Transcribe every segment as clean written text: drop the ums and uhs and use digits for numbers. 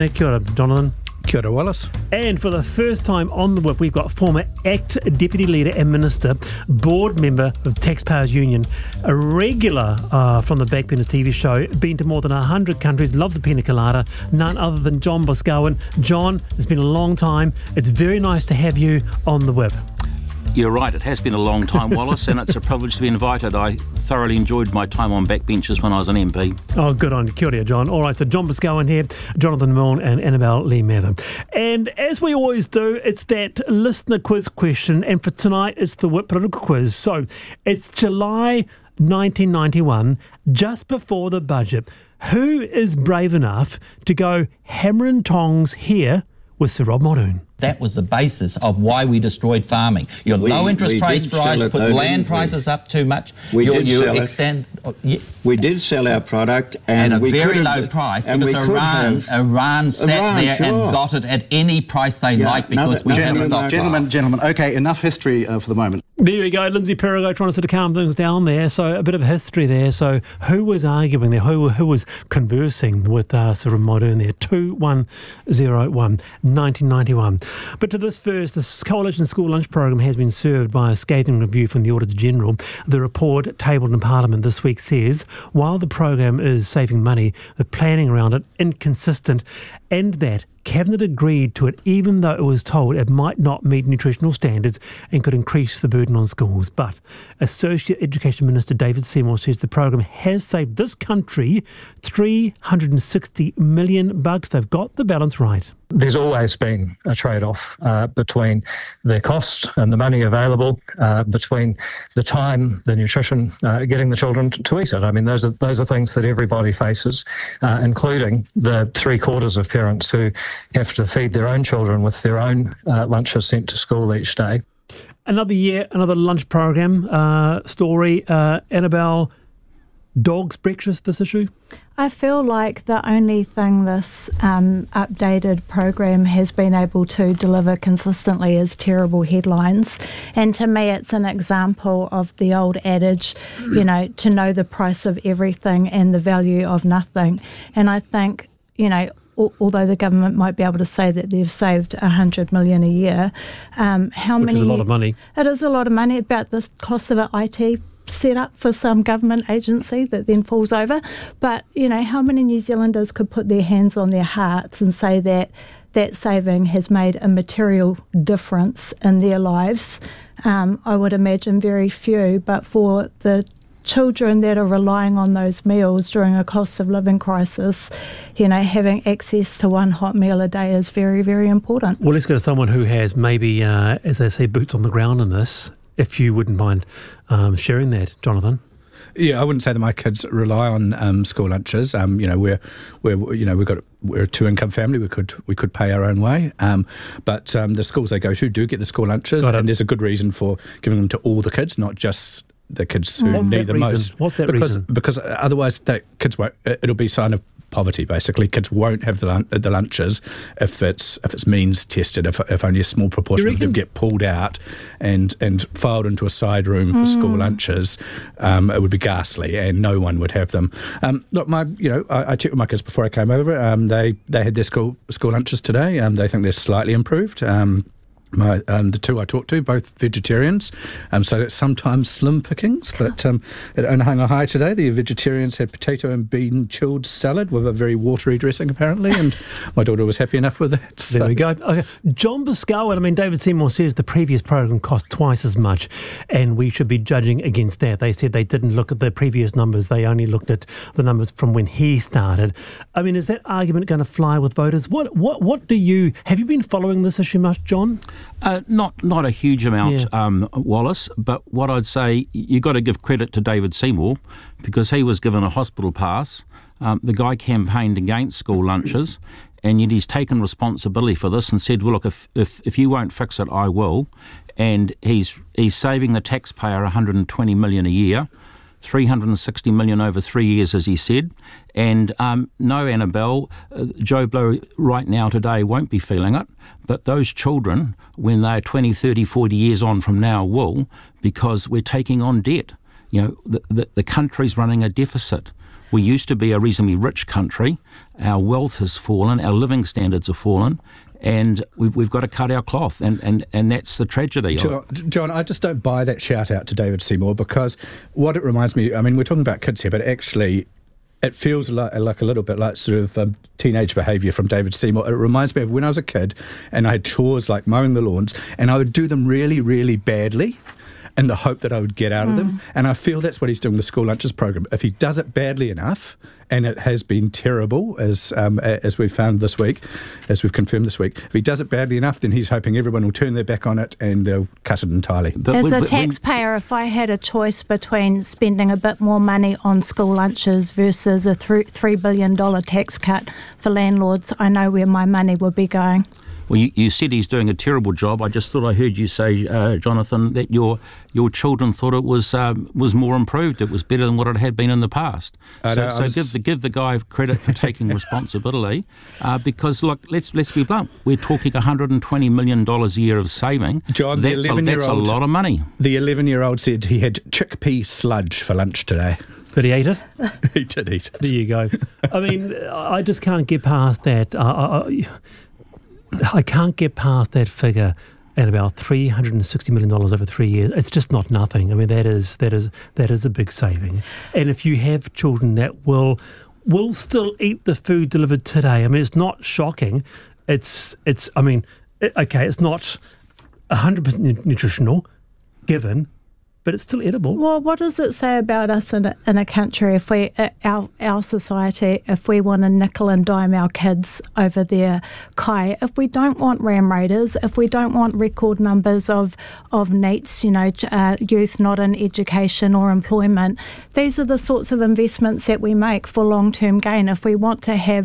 Kia ora, Jonathan. Kia ora, Wallace. And for the first time on the whip, we've got former ACT Deputy Leader and Minister, board member of Taxpayers Union, a regular from the Backbenchers TV show, been to more than 100 countries, loves the pina colada, none other than John Boscawen. John, it's been a long time. It's very nice to have you on the whip. You're right, it has been a long time, Wallace, and it's a privilege to be invited. I thoroughly enjoyed my time on Backbenchers when I was an MP. Oh, good on you. Kia ora, John. All right, so John Boscawen here, Jonathan Milne and Annabelle Lee Mather. And as we always do, it's that listener quiz question, and for tonight, it's the Whip Political Quiz. So, it's July 1991, just before the budget. Who is brave enough to go hammer and tongs here with Sir Rob Muldoon? That was the basis of why we destroyed farming. Your low interest price rise put land prices up too much. We did sell our product at a very low price because Iran sat there and got it at any price they liked because we had a stockpile. Gentlemen, okay, enough history for the moment. There we go, Lindsay Perigo trying to sort of calm things down there. So a bit of history there. So who was arguing there? Who was conversing with Sir Rob Muldoon there? 2101, 1991. But to this first, the Coalition School Lunch Programme has been served by a scathing review from the Auditor General. The report tabled in Parliament this week says, while the programme is saving money, the planning around it inconsistent, and that Cabinet agreed to it even though it was told it might not meet nutritional standards and could increase the burden on schools. But Associate Education Minister David Seymour says the programme has saved this country $360 million. They've got the balance right. There's always been a trade-off between the cost and the money available, between the time, the nutrition, getting the children to eat it. I mean, those are things that everybody faces, including the 3/4 of parents who have to feed their own children with their own lunches sent to school each day. Another year, another lunch program story. Annabelle, dogs breakfast, this issue? I feel like the only thing this updated program has been able to deliver consistently is terrible headlines. And to me, it's an example of the old adage, you know, to know the price of everything and the value of nothing. And I think, you know, although the government might be able to say that they've saved $100 million a year, Which is a lot of money. It is a lot of money, about the cost of an IT set up for some government agency that then falls over. But, you know, how many New Zealanders could put their hands on their hearts and say that that saving has made a material difference in their lives? I would imagine very few, but for the children that are relying on those meals during a cost of living crisis, you know, having access to one hot meal a day is very, very important. Well, let's go to someone who has maybe, as they say, boots on the ground in this, if you wouldn't mind sharing that, Jonathan. Yeah, I wouldn't say that my kids rely on school lunches. You know, we're a two-income family. We could pay our own way. But the schools they go to do get the school lunches, and there's a good reason for giving them to all the kids, not just the kids who need the most. What's that reason? Because otherwise, kids won't. It'll be a sign of poverty. Basically, kids won't have the lunches if it's means tested. If only a small proportion of them get pulled out and filed into a side room for school lunches, it would be ghastly, and no one would have them. Look, I checked with my kids before I came over. They had their school lunches today. They think they're slightly improved. The two I talked to, both vegetarians, so that's sometimes slim pickings, but at Onehunga High today, the vegetarians had potato and bean chilled salad with a very watery dressing, apparently, and my daughter was happy enough with that. So. There we go. Okay. John Boscawen, I mean, David Seymour says the previous program cost twice as much, and we should be judging against that. They said they didn't look at the previous numbers, they only looked at the numbers from when he started. I mean, is that argument going to fly with voters? What have you been following this issue much, John? Not a huge amount, Wallace, but what I'd say, you've got to give credit to David Seymour because he was given a hospital pass. The guy campaigned against school lunches, and yet he's taken responsibility for this and said, well, look, if you won't fix it, I will. And he's saving the taxpayer $120 million a year, $360 million over 3 years, as he said. And no, Annabelle, Joe Blow right now today won't be feeling it, but those children, when they're 20, 30, 40 years on from now, will, because we're taking on debt. You know, the country's running a deficit. We used to be a reasonably rich country. Our wealth has fallen, our living standards have fallen, and we've got to cut our cloth, and that's the tragedy. John, I just don't buy that shout-out to David Seymour, because what it reminds me, I mean, we're talking about kids here, but actually it feels like a little bit like sort of teenage behaviour from David Seymour. It reminds me of when I was a kid and I had chores like mowing the lawns, and I would do them really, really badly in the hope that I would get out of them. And I feel that's what he's doing with the school lunches program. If he does it badly enough, and it has been terrible, as we've found this week, as we've confirmed this week, if he does it badly enough, then he's hoping everyone will turn their back on it and they'll cut it entirely. As a taxpayer, if I had a choice between spending a bit more money on school lunches versus a $3 billion tax cut for landlords, I know where my money would be going. Well, you said he's doing a terrible job. I just thought I heard you say, Jonathan, that your children thought it was more improved. It was better than what it had been in the past. Give the guy credit for taking responsibility, because look, let's be blunt. We're talking $120 million a year of saving. John, that's a lot of money. The 11-year-old said he had chickpea sludge for lunch today. But he ate it? He did eat it. There you go. I mean, I just can't get past that. I can't get past that figure at about $360 million over 3 years. It's just not nothing. I mean, that is a big saving. And if you have children that will still eat the food delivered today, I mean, it's not shocking. It's not 100% nutritional, given, but it's still edible. Well, what does it say about us in a country, if our society, if we want to nickel and dime our kids over their kai, if we don't want ram raiders, if we don't want record numbers of NEETs, youth not in education or employment, these are the sorts of investments that we make for long-term gain. If we want to have,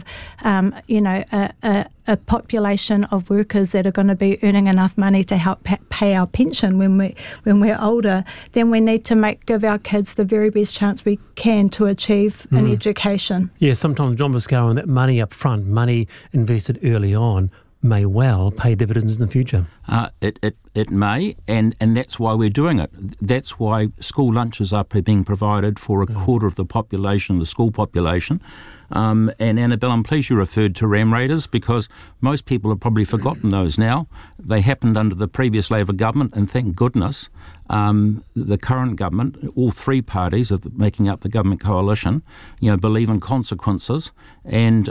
a population of workers that are going to be earning enough money to help pay our pension when we're older, then we need to give our kids the very best chance we can to achieve an education. Yeah, sometimes John Boscawen, that money up front, money invested early on, may well pay dividends in the future. It may, and that's why we're doing it. That's why school lunches are being provided for a quarter of the population, the school population. And Annabelle, I'm pleased you referred to ram raiders, because most people have probably forgotten those now. They happened under the previous Labor government, and thank goodness the current government, all three parties of making up the government coalition, believe in consequences, and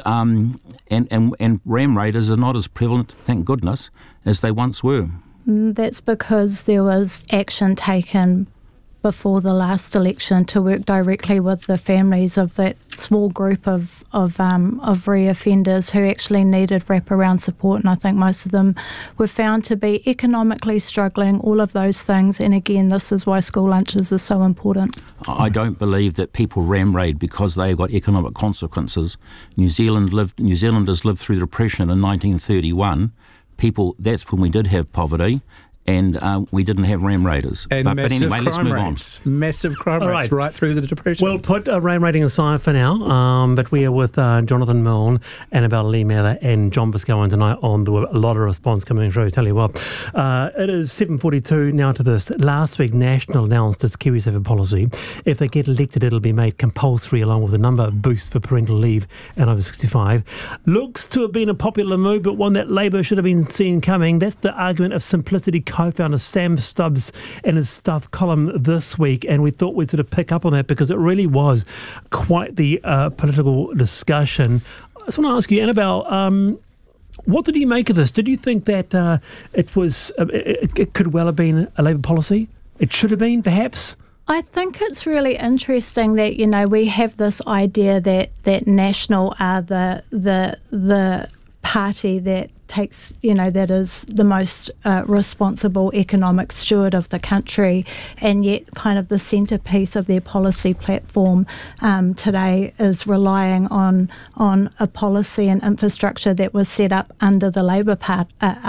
ram raiders are not as prevalent, thank goodness, as they once were. That's because there was action taken before the last election to work directly with the families of that small group of reoffenders who actually needed wraparound support, and I think most of them were found to be economically struggling, all of those things. And again, this is why school lunches are so important. I don't believe that people ram raid because they've got economic consequences. New Zealanders lived through the Depression in 1931. That's when we did have poverty. And we didn't have ram raiders. And but anyway, let's move on. Massive crime rates right through the Depression. We'll put ram raiding aside for now, but we are with Jonathan Milne, Annabelle Lee Mather and John Boscawen tonight on a lot of response coming through. Tell you what, it is 7:42 now to this. Last week, National announced its KiwiSaver policy. If they get elected, it'll be made compulsory along with a number of boosts for parental leave and over 65. Looks to have been a popular move, but one that Labor should have been seen coming. That's the argument of Simplicity co-founder Sam Stubbs in his Stuff column this week, and we thought we'd sort of pick up on that because it really was quite the political discussion. I just want to ask you, Annabelle, what did you make of this? Did you think that it could well have been a Labor policy? It should have been, perhaps? I think it's really interesting that, we have this idea that National are the party that takes, that is the most responsible economic steward of the country, and yet kind of the centrepiece of their policy platform today is relying on a policy and infrastructure that was set up under the Labor Party.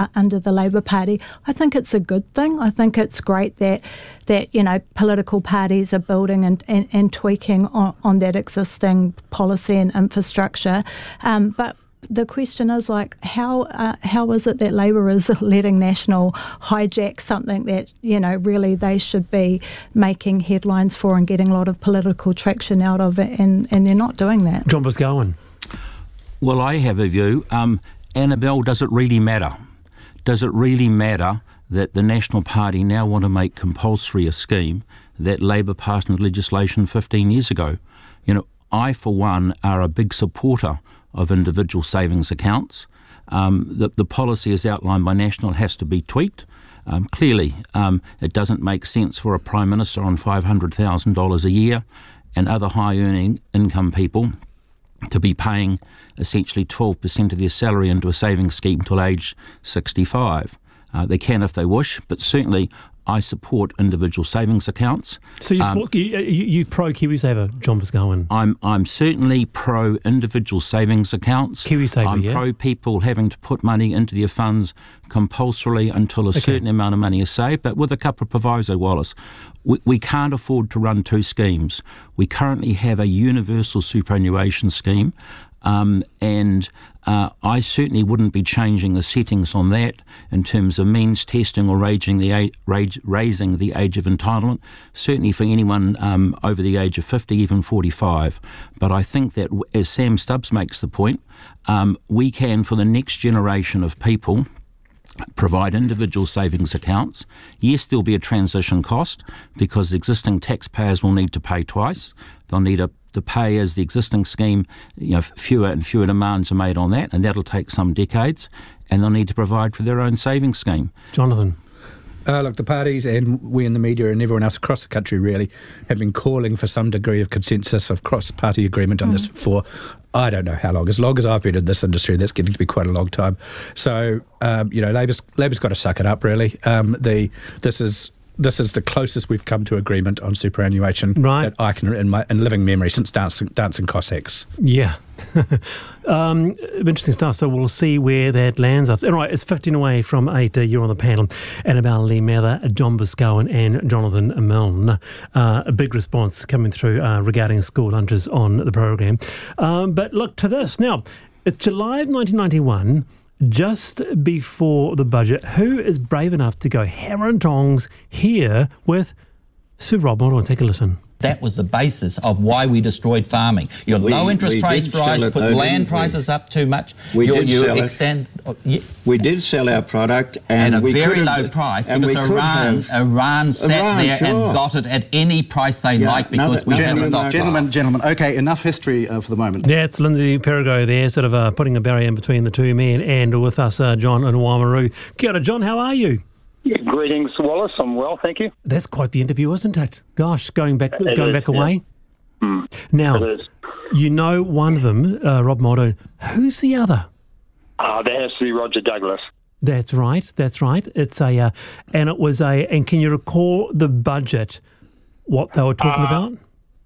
I think it's a good thing. I think it's great that political parties are building and tweaking on that existing policy and infrastructure, but the question is, like, how is it that Labour is letting National hijack something that, really they should be making headlines for and getting a lot of political traction out of it, and they're not doing that? John Boscawen. Well, I have a view. Annabelle, does it really matter? Does it really matter that the National Party now want to make compulsory a scheme that Labour passed into legislation 15 years ago? I, for one, are a big supporter of individual savings accounts. The policy as outlined by National has to be tweaked. Clearly, it doesn't make sense for a Prime Minister on $500,000 a year and other high-earning income people to be paying essentially 12% of their salary into a savings scheme until age 65. They can if they wish, but certainly I support individual savings accounts. So you pro KiwiSaver, John Boscawen? I'm certainly pro individual savings accounts. KiwiSaver, I'm pro people having to put money into their funds compulsorily until a certain amount of money is saved, but with a couple of proviso, Wallace. We can't afford to run two schemes. We currently have a universal superannuation scheme, and I certainly wouldn't be changing the settings on that in terms of means testing or raising the age of entitlement, certainly for anyone over the age of 50, even 45. But I think that, as Sam Stubbs makes the point, we can, for the next generation of people, provide individual savings accounts. Yes, there'll be a transition cost because existing taxpayers will need to pay twice. They'll need to pay as the existing scheme, fewer and fewer demands are made on that, and that'll take some decades, and they'll need to provide for their own savings scheme. Jonathan. Look, the parties and we in the media and everyone else across the country really have been calling for some degree of consensus of cross-party agreement on this for, I don't know how long. As long as I've been in this industry, that's getting to be quite a long time. So, Labour's got to suck it up, really. This is the closest we've come to agreement on superannuation that I can, in living memory, since Dancing Cossacks. Yeah. Interesting stuff. So we'll see where that lands us. All right, it's 15 away from 8. You're on the panel. Annabelle Lee Mather, John Boscawen and Jonathan Milne. A big response coming through regarding school lunches on the program. But look to this. Now, it's July of 1991. Just before the budget, who is brave enough to go hammer and tongs here with Sir Rob Moore? Take a listen. That was the basis of why we destroyed farming. Your low interest rates rise, put land prices up too much. We did sell our product and a very low price because Iran sat there and got it at any price they liked because we had a stockpile. Gentlemen, okay, enough history for the moment. Yeah, it's Lindsay Perigo there, sort of putting a barrier in between the two men, and with us, John and Waimaru. Kia ora, John, how are you? Greetings, Wallace. I'm well, thank you. That's quite the interview, isn't it? Gosh, going back away. Yeah. Now, you know one of them, Rob Muldoon. Who's the other? That has to be Roger Douglas. That's right. It's and it was and can you recall the budget? What they were talking about?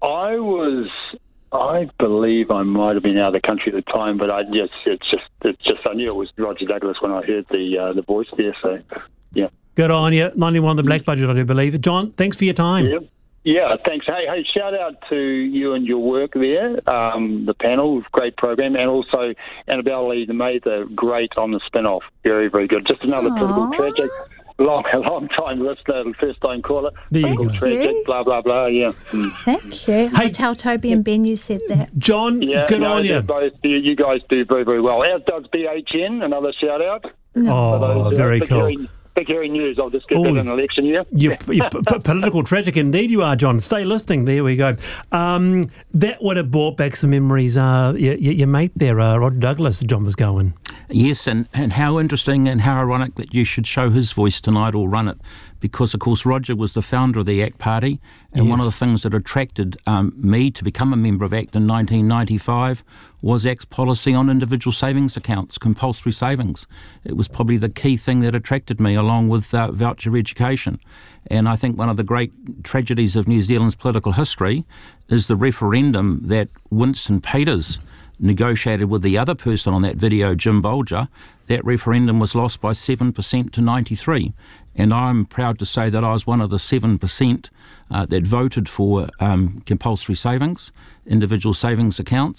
I believe I might have been out of the country at the time, but I knew it was Roger Douglas when I heard the voice there. So, yeah. Good on you. 91, the black budget, I do believe. John, thanks for your time. Yeah, thanks. Hey, shout out to you and your work there, the panel, great program, and also Annabelle Lee Mather, great on the spin-off. Very, very good. Just another political tragic. Long time listener, first time caller. Political tragic, blah, blah, blah, yeah. Thank you. Hey, tell Toby and Ben you said that. John, good on you. You guys do very, very well. As does BHN, another shout out. Very cool. Big hearing news. I'll just get that in an election year. You're political tragic indeed you are, John. Stay listening. There we go. That would have brought back some memories. Your mate there, Roger Douglas, John Boscawen. Yes, and how interesting and how ironic that you should show his voice tonight or run it, because, of course, Roger was the founder of the ACT Party, and one of the things that attracted me to become a member of ACT in 1995 was ACT's policy on individual savings accounts, compulsory savings. It was probably the key thing that attracted me, along with voucher education. And I think one of the great tragedies of New Zealand's political history is the referendum that Winston Peters negotiated with the other person on that video, Jim Bolger. That referendum was lost by 7% to 93%. And I'm proud to say that I was one of the 7% that voted for compulsory savings, individual savings accounts.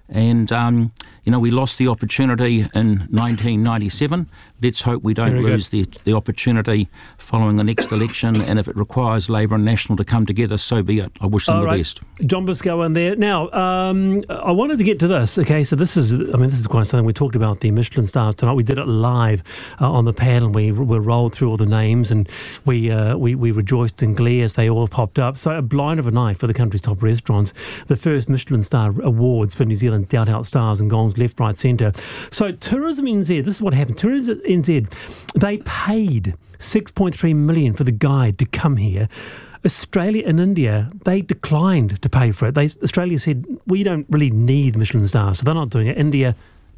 And, we lost the opportunity in 1997. Let's hope we don't lose the opportunity following the next election. And if it requires Labour and National to come together, so be it. I wish them the best. John Boscawen there. Now, I wanted to get to this. Okay, so this is quite something. We talked about the Michelin stars tonight. We did it live on the panel. We rolled through all the names and we rejoiced in glee as they all popped up. So a blind of a night for the country's top restaurants. The first Michelin star awards for New Zealand dealt out stars and gongs left, right, centre. So Tourism NZ, this is what happened. Tourism NZ, they paid $6.3 million for the guide to come here. Australia and India, they declined to pay for it. Australia said, we don't really need Michelin stars, so they're not doing it. India,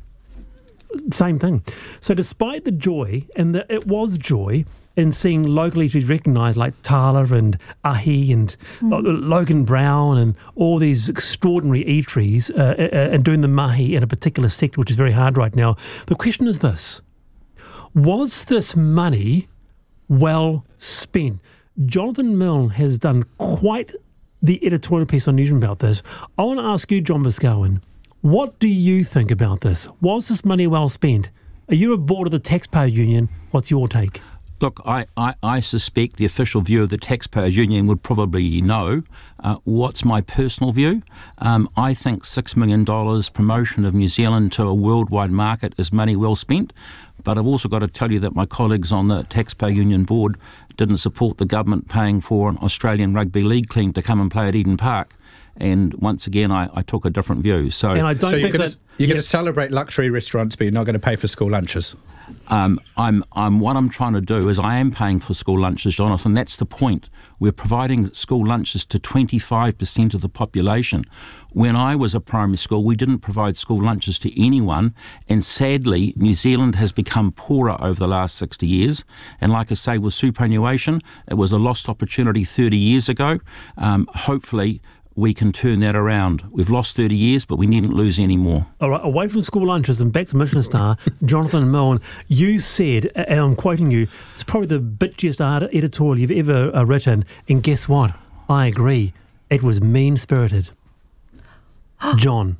same thing. So despite the joy, and it was joy, in seeing local eateries recognised like Tala and Ahi and Logan Brown and all these extraordinary eateries and doing the mahi in a particular sector, which is very hard right now. The question is this: was this money well spent? Jonathan Milne has done quite the editorial piece on Newsroom about this. I want to ask you, John Boscawen, what do you think about this? Was this money well spent? Are you a board of the Taxpayer Union? What's your take? Look, I suspect the official view of the Taxpayers Union would probably know. What's my personal view? I think $6 million promotion of New Zealand to a worldwide market is money well spent. But I've also got to tell you that my colleagues on the Taxpayer Union board didn't support the government paying for an Australian rugby league team to come and play at Eden Park. And once again, I took a different view. So, and I don't think you're going to celebrate luxury restaurants, but you're not going to pay for school lunches. What I'm trying to do is I am paying for school lunches, Jonathan. That's the point. We're providing school lunches to 25% of the population. When I was at primary school, we didn't provide school lunches to anyone, and sadly, New Zealand has become poorer over the last 60 years. And like I say, with superannuation, it was a lost opportunity 30 years ago. Hopefully, we can turn that around. We've lost 30 years, but we needn't lose any more. All right, away from school lunches and back to Michelin star, Jonathan Milne, you said, and I'm quoting you, it's probably the bitchiest editorial you've ever written, and guess what? I agree. It was mean-spirited. John,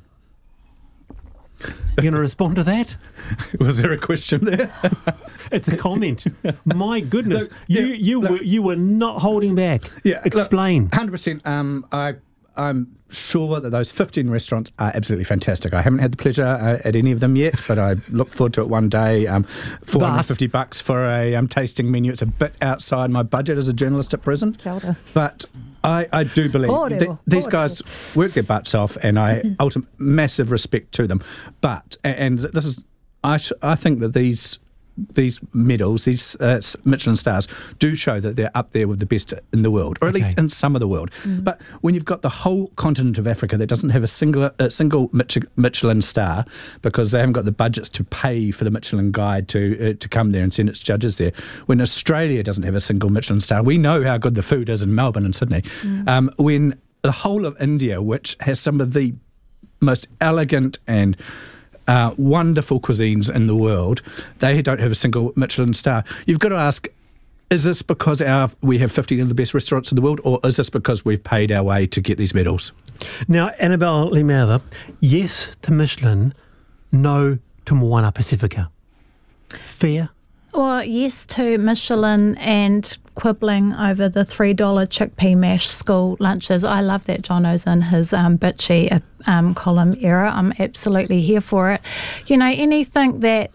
you going to respond to that? Was there a question there? It's a comment. My goodness, look, you were not holding back. Yeah, explain. Look, 100%. I'm sure that those 15 restaurants are absolutely fantastic. I haven't had the pleasure at any of them yet, but I look forward to it one day. $450 for a tasting menu. It's a bit outside my budget as a journalist at present. But I do believe these guys work their butts off, and I massive respect to them. But, and this is, I think that these medals, these Michelin stars, do show that they're up there with the best in the world, or at least in some of the world. But when you've got the whole continent of Africa that doesn't have a single Michelin star because they haven't got the budgets to pay for the Michelin Guide to come there and send its judges there, when Australia doesn't have a single Michelin star, we know how good the food is in Melbourne and Sydney. When the whole of India, which has some of the most elegant and wonderful cuisines in the world, they don't have a single Michelin star. You've got to ask, is this because we have 15 of the best restaurants in the world, or is this because we've paid our way to get these medals? Now, Annabelle Lee-Mather, yes to Michelin, no to Moana Pacifica. Fair? Well, yes to Michelin and quibbling over the $3 chickpea mash school lunches. I love that Jono's in his bitchy column era. I'm absolutely here for it. You know, anything that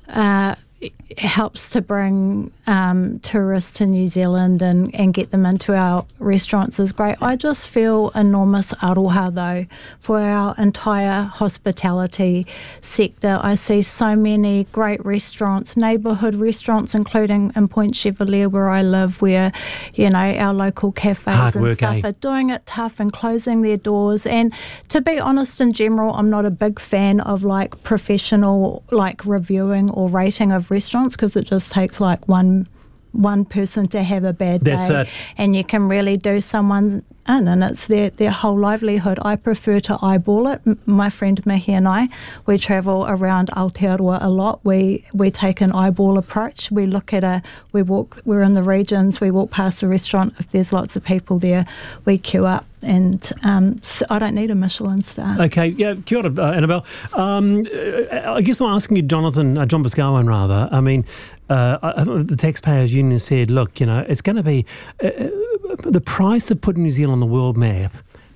helps to bring tourists to New Zealand and get them into our restaurants is great. I just feel enormous aroha, though, for our entire hospitality sector. I see so many great restaurants, neighbourhood restaurants, including in Point Chevalier where I live, where, you know, our local cafes and stuff are doing it tough and closing their doors. And to be honest, in general, I'm not a big fan of like professional like reviewing or rating of restaurants, because it just takes like one person to have a bad day. That's it. And you can really do someone in, and it's their whole livelihood. I prefer to eyeball it. My friend Mihi and I, we travel around Aotearoa a lot. We take an eyeball approach. We look at we're in the regions, we walk past a restaurant. If there's lots of people there, we queue up. And so I don't need a Michelin star. Okay, yeah, kia ora, Annabelle. I guess I'm asking you, John Boscawen, rather. I mean, the Taxpayers Union said, look, it's going to be the price of putting New Zealand on the world map,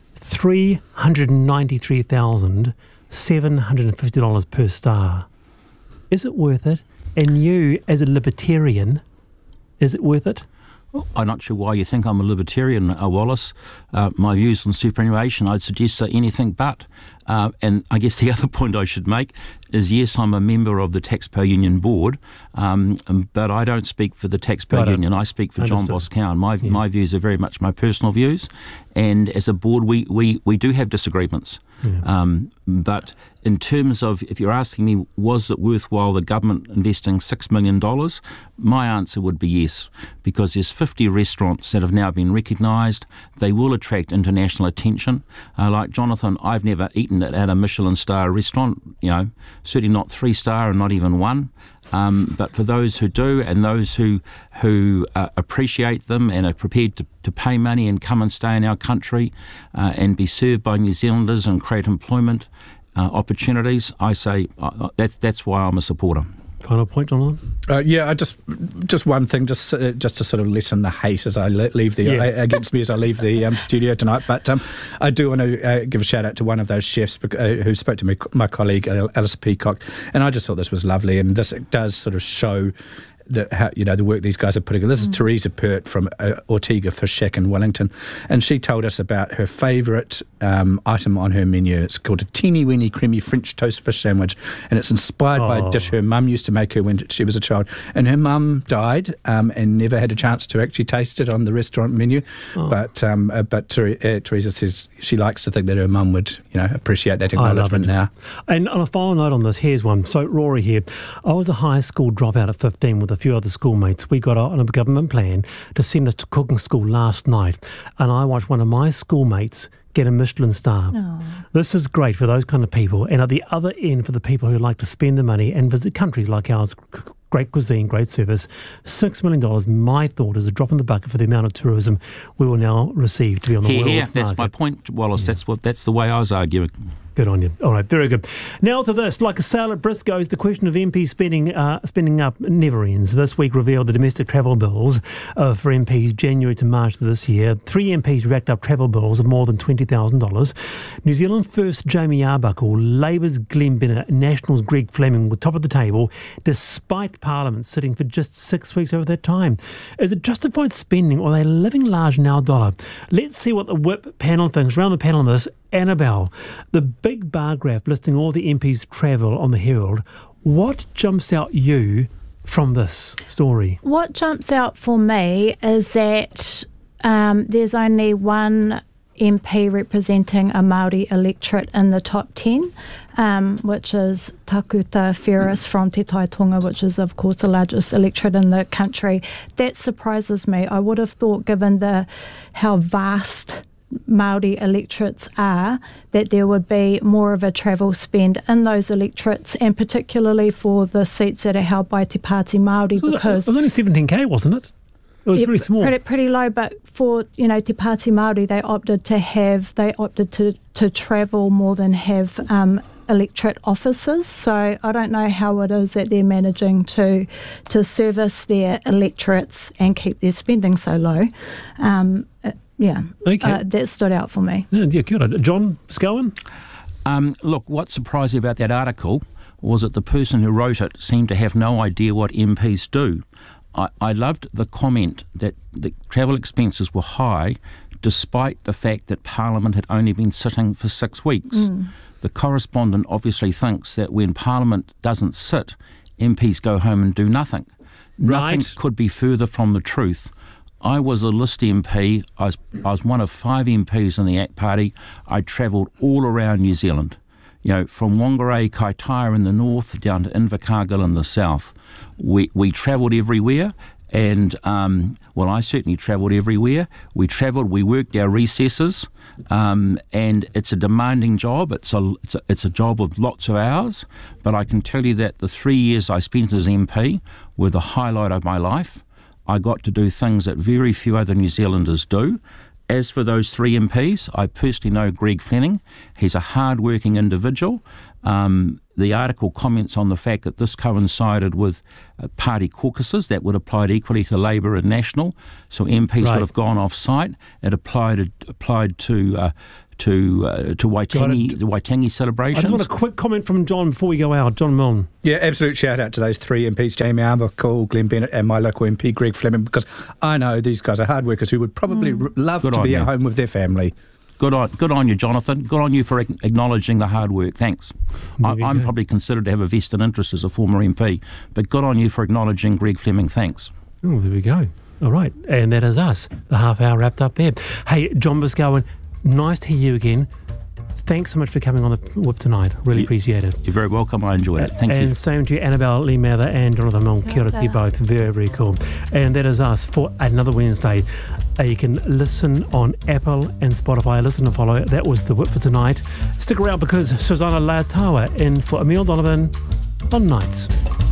$393,750 per star. Is it worth it? And you, as a libertarian, is it worth it? I'm not sure why you think I'm a libertarian, Wallace. My views on superannuation, I'd suggest are anything but. And I guess the other point I should make is, yes, I'm a member of the Taxpayer Union board, but I don't speak for the Taxpayer Union. I speak for John Boscawen. My views are very much my personal views, and as a board, we do have disagreements. Yeah. But in terms of, if you're asking me, was it worthwhile the government investing $6 million? My answer would be yes, because there's 50 restaurants that have now been recognised. They will attract international attention. Like Jonathan, I've never eaten at a Michelin star restaurant, certainly not 3-star and not even 1. But for those who do, and those who appreciate them and are prepared to pay money and come and stay in our country and be served by New Zealanders and create employment opportunities, I say that's why I'm a supporter. Final point, Jonathan? Just one thing, just to sort of lessen the hate as I leave against me as I leave the studio tonight. But I do want to give a shout out to one of those chefs who spoke to me, my colleague Alice Peacock, and I just thought this was lovely, and this does sort of show the work these guys are putting in. This is Teresa Pert from Ortega Fish Shack in Wellington, and she told us about her favourite item on her menu. It's called a teeny weeny creamy French toast fish sandwich, and it's inspired by a dish her mum used to make her when she was a child, and her mum died and never had a chance to actually taste it on the restaurant menu. But Teresa says she likes to think that her mum would appreciate that acknowledgement now. And on a final note on this, here's one. So Rory here, I was a high school dropout at 15 with a few other schoolmates. We got on a government plan to send us to cooking school last night, and I watched one of my schoolmates get a Michelin star. Aww. This is great for those kind of people, and at the other end, for the people who like to spend the money and visit countries like ours. Great cuisine, great service. $6 million, my thought, is a drop in the bucket for the amount of tourism we will now receive to be on the world market. That's my point, Wallace. Yeah. That's the way I was arguing. Good on you. All right, very good. Now to this. Like a sale at Briscoe's, the question of MP spending up never ends. This week revealed the domestic travel bills for MPs January to March of this year. 3 MPs racked up travel bills of more than $20,000. New Zealand First Jamie Arbuckle, Labour's Glenn Bennett, Nationals Greg Fleming were top of the table, despite Parliament sitting for just 6 weeks over that time. Is it justified spending, or are they living large in our dollar? Let's see what the Whip panel thinks. Around the panel on this, Annabelle, the big bar graph listing all the MPs' travel on the Herald. What jumps out you from this story? What jumps out for me is that there's only one MP representing a Māori electorate in the top 10, which is Takuta Ferris from Te Tai Tonga, which is, of course, the largest electorate in the country. That surprises me. I would have thought, given how vast Māori electorates are, that there would be more of a travel spend in those electorates, and particularly for the seats that are held by Te Pāti Māori, because it was only 17k, wasn't it? It was pretty small, pretty low. But for Te Pāti Māori, they opted to travel more than have electorate officers. So I don't know how it is that they're managing to service their electorates and keep their spending so low. That stood out for me. Yeah, good. John Boscawen? Look, what surprised me about that article was that the person who wrote it seemed to have no idea what MPs do. I loved the comment that the travel expenses were high despite the fact that Parliament had only been sitting for 6 weeks. The correspondent obviously thinks that when Parliament doesn't sit, MPs go home and do nothing. Right. Nothing could be further from the truth. I was a list MP. I was one of 5 MPs in the ACT Party. I travelled all around New Zealand, from Whangarei, Kaitaia in the north down to Invercargill in the south. We travelled everywhere, And, well, I certainly travelled everywhere. We travelled, we worked our recesses, and it's a demanding job. It's a job of lots of hours, but I can tell you that the 3 years I spent as MP were the highlight of my life. I got to do things that very few other New Zealanders do. As for those 3 MPs, I personally know Greg Fleming. He's a hard-working individual. The article comments on the fact that this coincided with party caucuses that would apply equally to Labour and National, so MPs would have gone off-site. It applied to Waitangi, the Waitangi celebrations. I just want a quick comment from John before we go out. John Milne. Yeah, absolute shout out to those 3 MPs, Jamie Arbuckle, Glenn Bennett and my local MP, Greg Fleming, because I know these guys are hard workers who would probably love to be at home with their family. Good on you, Jonathan. Good on you for acknowledging the hard work. Thanks. I'm probably considered to have a vested interest as a former MP, but good on you for acknowledging Greg Fleming. Thanks. Oh, there we go. All right, and that is us. The half hour wrapped up there. Hey, John Boscawen, nice to hear you again. Thanks so much for coming on the Whip tonight. Really appreciate it. You're very welcome. I enjoyed it. Thank you. And same to you, Annabelle Lee Mather and Jonathan Milne. Kia ora to you both. Very, very cool. And that is us for another Wednesday. You can listen on Apple and Spotify. Listen and follow. That was the Whip for tonight. Stick around because Susanna Laatawa in for Emil Donovan on Nights.